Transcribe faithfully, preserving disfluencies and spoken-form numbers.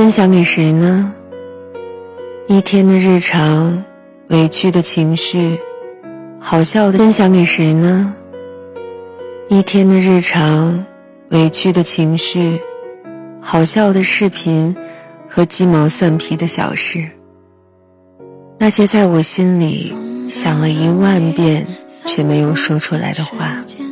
分享给谁呢？一天的日常，委屈的情绪，好笑的分享给谁呢？一天的日常，委屈的情绪，好笑的视频和鸡毛蒜皮的小事，那些在我心里想了一万遍却没有说出来的话。